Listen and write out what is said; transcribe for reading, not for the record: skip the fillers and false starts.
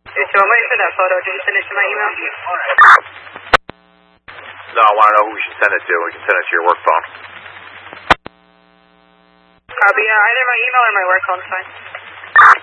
Okay, so I'm waiting for that photo. Did you send it to my email? No, I want to know who we should send it to. We can send it to your work phone. Copy. Either my email or my work phone is fine.